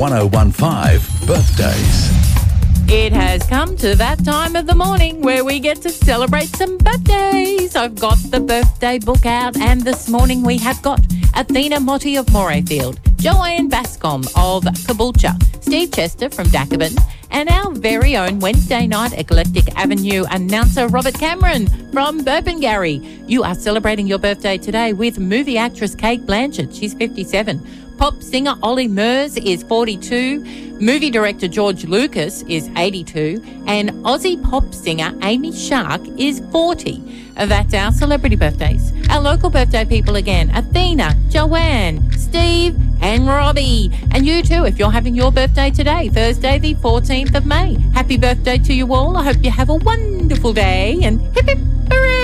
1015 Birthdays. It has come to that time of the morning where we get to celebrate some birthdays. I've got the birthday book out, and this morning we have got Athena Motti of Morayfield, Joanne Bascom of Caboolture, Steve Chester from Dacabin, and our very own Wednesday night Eclectic Avenue announcer Robert Cameron from Burpengary. You are celebrating your birthday today with movie actress Kate Blanchett. She's 57. Pop singer Ollie Murs is 42. Movie director George Lucas is 82. And Aussie pop singer Amy Shark is 40. That's our celebrity birthdays. Our local birthday people again: Athena, Joanne, Steve and Robbie. And you too, if you're having your birthday today, Thursday the 14th of May. Happy birthday to you all. I hope you have a wonderful day, and hip hip hooray!